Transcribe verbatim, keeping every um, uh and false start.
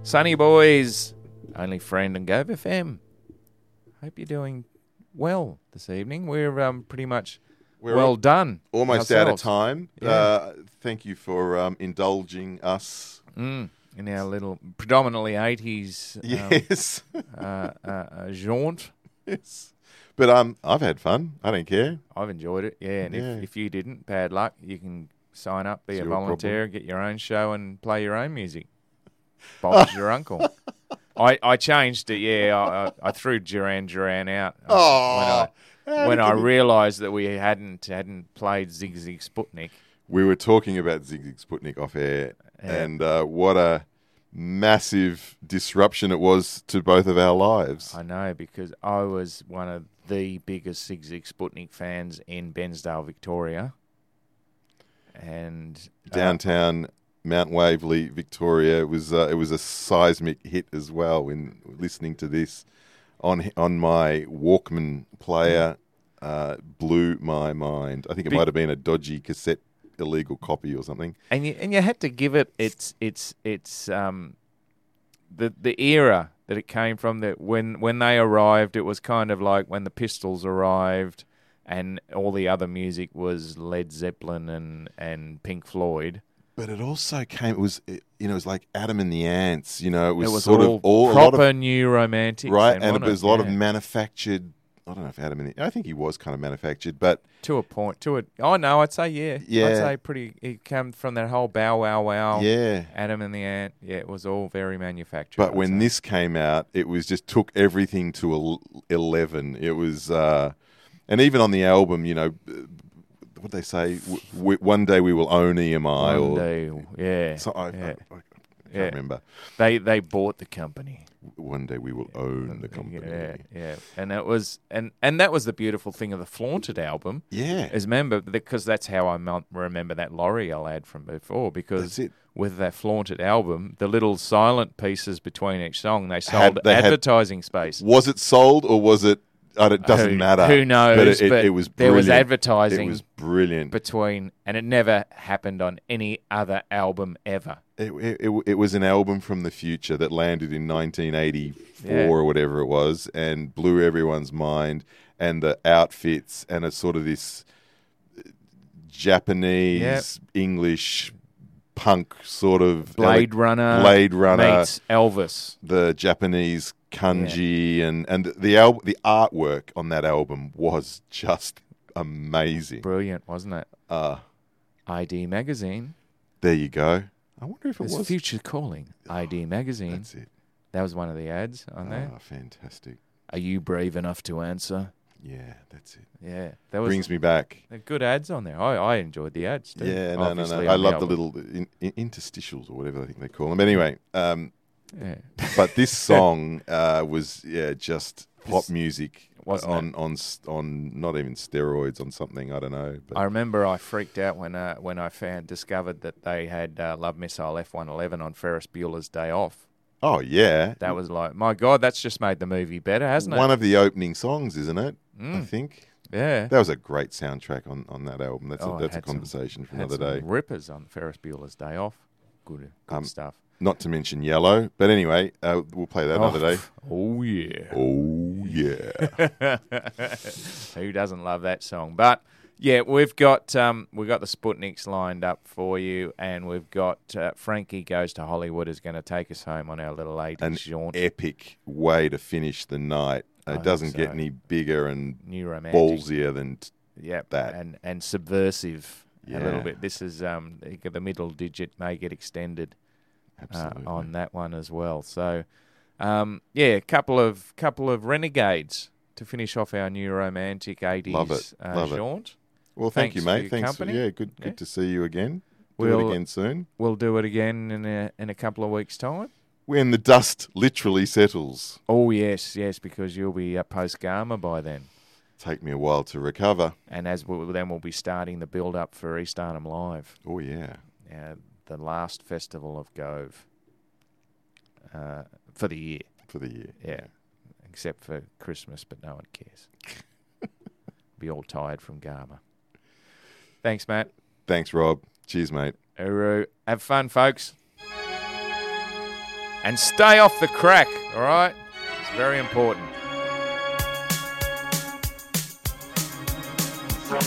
Sunny Boys, Only Friend and Gove F M. Hope you're doing well this evening. We're um, pretty much We're well done. Almost ourselves. out of time. Yeah. Uh, thank you for um, indulging us. Mm, in our little, predominantly eighties um, Yes. uh, uh, uh, jaunt. Yes. But um, I've had fun. I don't care. I've enjoyed it, yeah. And Yeah. if, if you didn't, bad luck. You can sign up, be It's a your volunteer, get your own show and play your own music. Bob's your uncle. I, I changed it, yeah. I, I, I threw Duran Duran out uh, Oh, when I, when I realised that we hadn't hadn't played Zig Zig Sputnik. We were talking about Zig Zig Sputnik off air, Yeah. and uh, what a massive disruption it was to both of our lives. I know, because I was one of the biggest Zig Zig Sputnik fans in Bensdale, Victoria. And uh, Downtown Mount Waverley, Victoria. It was uh, it was a seismic hit as well. In listening to this on on my Walkman player, uh, blew my mind. I think it Big- might have been a dodgy cassette, illegal copy or something. And you and you had to give it its its its um the the era that it came from. That when when they arrived, it was kind of like when the Pistols arrived, and all the other music was Led Zeppelin and and Pink Floyd. But it also came. It was it, you know it was like Adam and the Ants. You know it was, It was sort all of all a proper lot of, new romantics, right, then, and it wasn't was a lot of Yeah. manufactured. I don't know if Adam and the, I think he was kind of manufactured, but to a point. To a oh no, I'd say yeah, Yeah. I'd say pretty. It came from that whole Bow Wow Wow. yeah. Adam and the Ant. Yeah, it was all very manufactured. But I'd when say. this came out, it was just took everything to el- eleven. It was, uh, and even on the album, you know, what they say, w- w- one day we will own E M I, One or day, yeah, so I, yeah. I, I can't Yeah. remember. They they bought the company. One day we will own the company. Yeah, yeah, and that was and and that was the beautiful thing of the Flaunted album. Yeah. Is remember because that's how I mel- remember that L'Oreal ad from before. Because That's it. with that Flaunted album, the little silent pieces between each song, they sold Had- they had- advertising space. Was it sold or was it? I don't- It doesn't Who- matter. Who knows? But it, it, but it was there was brilliant. advertising It was brilliant. between, and it never happened on any other album ever. It, it, it, it was an album from the future that landed in nineteen eighty-four Yeah. or whatever it was and blew everyone's mind. And the outfits and it's sort of this Japanese, English, punk sort of Blade ele- Runner, Blade Runner, meets Elvis. the Japanese kanji, and and the al- the artwork on that album was just amazing. Brilliant, wasn't it? Uh, I D Magazine. there you go. I wonder if it It's was. Future Calling. I D Magazine. That's it. That was one of the ads on there. Ah, fantastic. Are you brave enough to answer? Yeah, that's it. Yeah, that was Brings me back. they're good ads on there. I, I enjoyed the ads too. Yeah, no, no, obviously, no. I on love the album. little in, in, interstitials or whatever I think they call them. But anyway, um, Yeah. but this song uh, was yeah just pop This- music wasn't on on s- on not even steroids, on something I don't know. But I remember I freaked out when uh, when I found discovered that they had uh, Love Missile F one eleven on Ferris Bueller's Day Off. oh yeah, That was like, my God, that's just made the movie better, hasn't it? one of the opening songs, isn't it? I Mm. think Yeah. that was a great soundtrack on, on that album. That's Oh, a, it that's a had some- conversation for Had another some day. rippers on Ferris Bueller's Day Off. Good, good Um, stuff. Not to mention Yellow, but anyway, uh, we'll play that another day. Oh yeah. Oh yeah. Who doesn't love that song? But yeah, we've got um, we've got the Sputniks lined up for you, and we've got uh, Frankie Goes to Hollywood is going to take us home on our little eighties An jaunt. epic way to finish the night. I It think doesn't so. get any bigger and New romantic. ballsier than t- Yep, that. and and subversive a Yeah. little bit. This is um the middle digit may get extended uh, absolutely. on that one as well. So um yeah, a couple of couple of renegades to finish off our new romantic eighties Love it, uh, love it. jaunt. Well, thank Thanks you, for mate. your Thanks company. for yeah, good good Yeah. to see you again. Do We'll- it again soon. We'll do it again in a in a couple of weeks' time. When the dust literally settles. Oh yes, yes, because you'll be uh, post Gamma by then, Take me a while to recover. and as we'll, then we'll be starting the build up for East Arnhem Live, Oh yeah. uh, the last festival of Gove uh, for the year. For the year. Yeah, except for Christmas, but no one cares. Be all tired from Garma. Thanks, Matt. Thanks, Rob. Cheers, mate. Uru. Have fun, folks. And stay off the crack, all right? It's very important.